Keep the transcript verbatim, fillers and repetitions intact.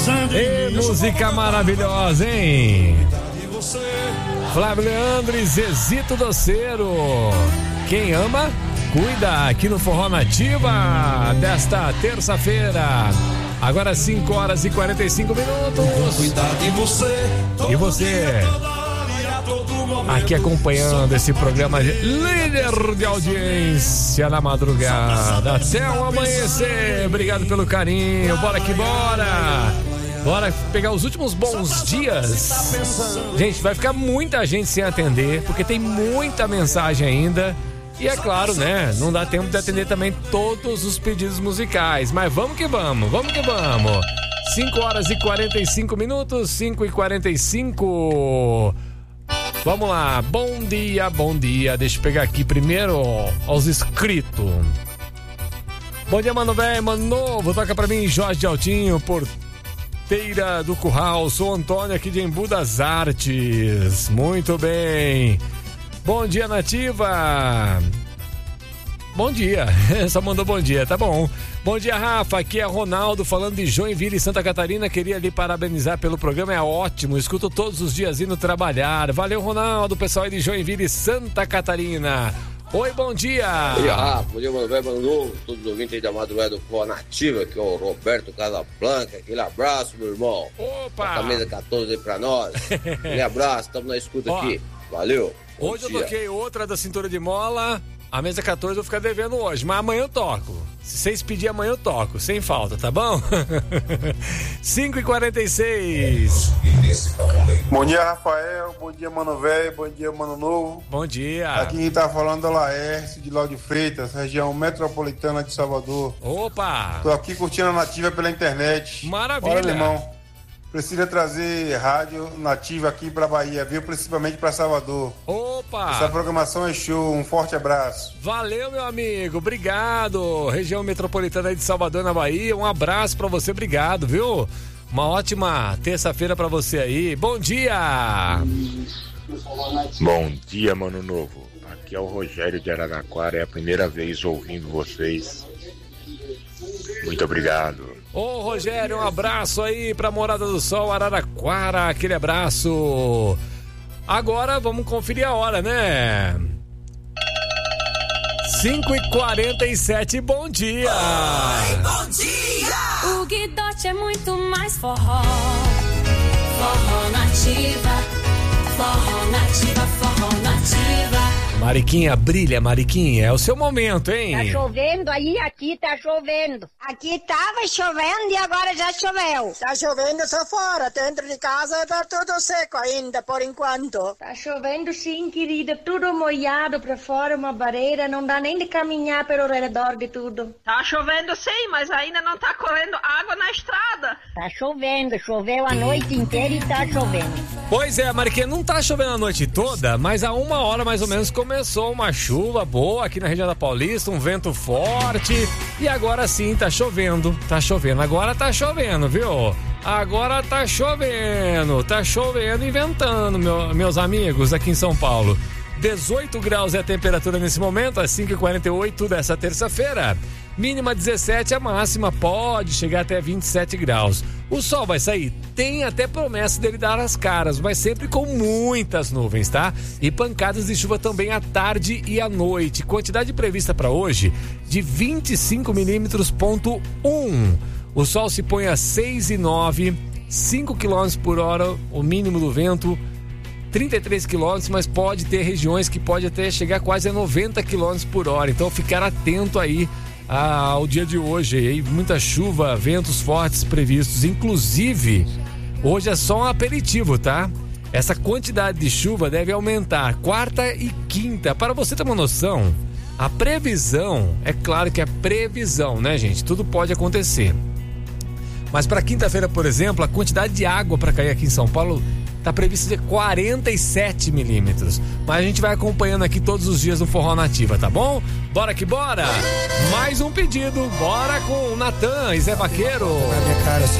E música maravilhosa, hein? Flávio Leandro e Zezito Doceiro. Quem ama, cuida, aqui no Forró Nativa desta terça-feira. Agora cinco horas e quarenta e cinco minutos. E você aqui acompanhando esse programa líder de audiência na madrugada até o amanhecer. Obrigado pelo carinho. Bora que bora. Bora pegar os últimos bons dias. Gente, vai ficar muita gente sem atender, porque tem muita mensagem ainda. E é claro, né? Não dá tempo de atender também todos os pedidos musicais. Mas vamos que vamos, vamos que vamos. cinco horas e quarenta e cinco minutos, cinco e quarenta e cinco. Vamos lá, bom dia, bom dia. Deixa eu pegar aqui primeiro aos inscritos. Bom dia, mano velho, mano novo. Toca pra mim, Jorge de Altinho, Porteira do Curral. Sou Antônio aqui de Embu das Artes. Muito bem. Bom dia, Nativa. Bom dia. Só mandou bom dia, tá bom. Bom dia, Rafa. Aqui é Ronaldo falando de Joinville, Santa Catarina. Queria lhe parabenizar pelo programa, é ótimo. Escuto todos os dias indo trabalhar. Valeu, Ronaldo, pessoal aí de Joinville, Santa Catarina. Oi, bom dia. Bom dia, Rafa. Bom dia, mano velho, mano novo. Todos os ouvintes aí da madrugada do Forró Nativa, que é o Roberto Casablanca. Aquele abraço, meu irmão. Opa. Camisa catorze aí pra nós. Aquele abraço, estamos na escuta. Ó, aqui. Valeu. Hoje eu toquei outra da cintura de mola. A mesa catorze eu vou ficar devendo hoje, mas amanhã eu toco. Se vocês pedirem amanhã eu toco, sem falta, tá bom? cinco e quarenta e seis. Bom dia, Rafael. Bom dia, mano velho. Bom dia, mano novo. Bom dia. Aqui quem tá falando é o Laércio de Lauro de Freitas, região metropolitana de Salvador. Opa! Tô aqui curtindo a Nativa pela internet. Maravilha. Olha, meu irmão. Precisa trazer rádio nativa aqui pra Bahia, viu? Principalmente pra Salvador. Opa! Essa programação é show. Um forte abraço. Valeu, meu amigo. Obrigado. Região metropolitana de Salvador, na Bahia. Um abraço pra você. Obrigado, viu? Uma ótima terça-feira pra você aí. Bom dia! Bom dia, mano novo. Aqui é o Rogério de Araraquara. É a primeira vez ouvindo vocês. Muito obrigado. Ô, Rogério, um abraço aí pra Morada do Sol, Araraquara, aquele abraço. Agora vamos conferir a hora, né? cinco e quarenta e sete, bom dia! Oi, bom dia! O Guidote é muito mais forró. Forró Nativa, Forró Nativa, Forró Nativa. Mariquinha, brilha, Mariquinha, é o seu momento, hein? Tá chovendo aí, aqui tá chovendo. Aqui tava chovendo e agora já choveu. Tá chovendo só fora, dentro de casa tá tudo seco ainda, por enquanto. Tá chovendo sim, querida, tudo molhado pra fora, uma barreira, não dá nem de caminhar pelo redor de tudo. Tá chovendo sim, mas ainda não tá correndo água na estrada. Tá chovendo, choveu a noite inteira e tá chovendo. Pois é, Mariquinha, não tá chovendo a noite toda, mas há uma hora mais ou menos começou uma chuva boa aqui na região da Paulista, um vento forte e agora sim tá chovendo, tá chovendo, agora tá chovendo, viu? Agora tá chovendo, tá chovendo e ventando, meu, meus amigos aqui em São Paulo. dezoito graus é a temperatura nesse momento, às cinco e quarenta e oito dessa terça-feira. Mínima dezessete, a máxima pode chegar até vinte e sete graus. O sol vai sair, tem até promessa dele dar as caras, mas sempre com muitas nuvens, tá? E pancadas de chuva também à tarde e à noite. Quantidade prevista para hoje de vinte e cinco milímetros ponto um. O sol se põe a seis e nove, cinco quilômetros por hora, o mínimo do vento, trinta e três quilômetros, mas pode ter regiões que pode até chegar quase a noventa quilômetros por hora. Então ficar atento aí ao dia de hoje, aí muita chuva, ventos fortes previstos, inclusive hoje é só um aperitivo, tá? Essa quantidade de chuva deve aumentar quarta e quinta. Para você ter uma noção, a previsão, é claro que é previsão, né, gente? Tudo pode acontecer. Mas para quinta-feira, por exemplo, a quantidade de água para cair aqui em São Paulo tá previsto de quarenta e sete milímetros. Mas a gente vai acompanhando aqui todos os dias no Forró Nativa, tá bom? Bora que bora! Mais um pedido, bora com o Natan e Zé Vaqueiro. Na minha cara,